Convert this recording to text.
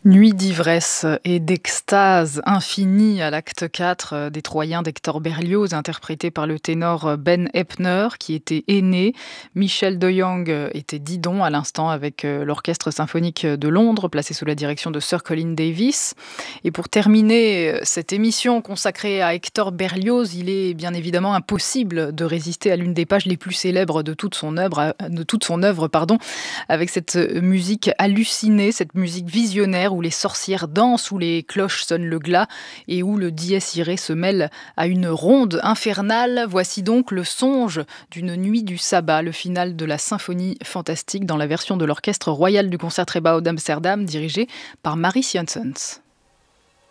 Nuit d'ivresse et d'extase infinie à l'acte 4 des Troyens d'Hector Berlioz, interprété par le ténor Ben Heppner, qui était aîné. Michel de Jong était Didon à l'instant avec l'Orchestre symphonique de Londres, placé sous la direction de Sir Colin Davis. Et pour terminer cette émission consacrée à Hector Berlioz, il est bien évidemment impossible de résister à l'une des pages les plus célèbres de toute son œuvre, avec cette musique hallucinée, cette musique visionnaire où les sorcières dansent, où les cloches sonnent le glas et où le dies irae se mêle à une ronde infernale. Voici donc le songe d'une nuit du sabbat, le final de la symphonie fantastique dans la version de l'Orchestre royal du Concertgebouw d'Amsterdam dirigé par Maurice Janssens.